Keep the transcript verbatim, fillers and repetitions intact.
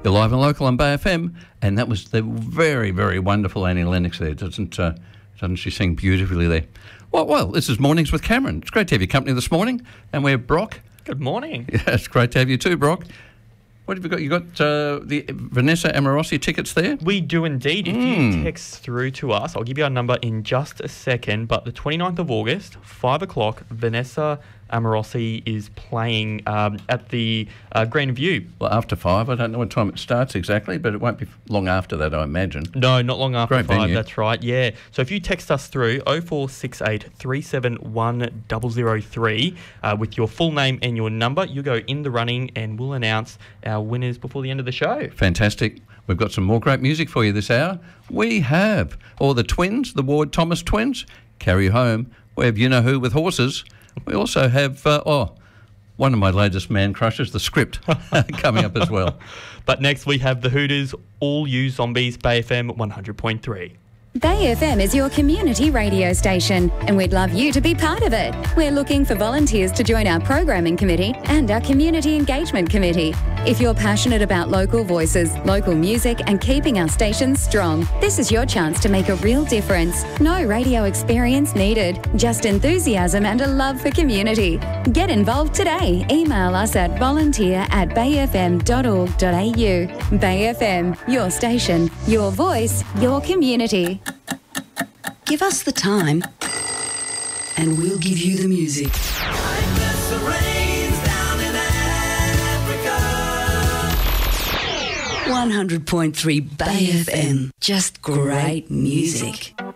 You're live and local on Bay F M, and that was the very, very wonderful Annie Lennox there. Doesn't uh, doesn't she sing beautifully there? Well, well, this is Mornings with Cameron. It's great to have your company this morning, and we're Brock. Good morning. Yeah, it's great to have you too, Brock. What have you got? You got uh, the Vanessa Amorosi tickets there? We do indeed. If Mm. you text through to us, I'll give you our number in just a second, but the twenty-ninth of August, five o'clock, Vanessa Amorosi is playing um, at the uh, Grand View. Well, after five. I don't know what time it starts exactly, but it won't be long after that, I imagine. No, not long after Great five, venue. that's right, yeah. So if you text us through oh four six eight, three seven one, zero zero three uh, with your full name and your number, you go in the running and we'll announce our winners before the end of the show. Fantastic. We've got some more great music for you this hour. We have all the twins, the Ward Thomas twins, Carry You Home. We have You Know Who with Horses. We also have, uh, oh, one of my latest man crushes, The Script, coming up as well. But next we have the Hooters, All You Zombies, Bay F M one hundred point three. Bay F M is your community radio station, and we'd love you to be part of it. We're looking for volunteers to join our programming committee and our community engagement committee. If you're passionate about local voices, local music, and keeping our stations strong, this is your chance to make a real difference. No radio experience needed, just enthusiasm and a love for community. Get involved today. Email us at volunteer at bayfm dot org dot a u. Bay F M, your station, your voice, your community. Give us the time and we'll give you the music. one hundred point three Bay F M. Just great music.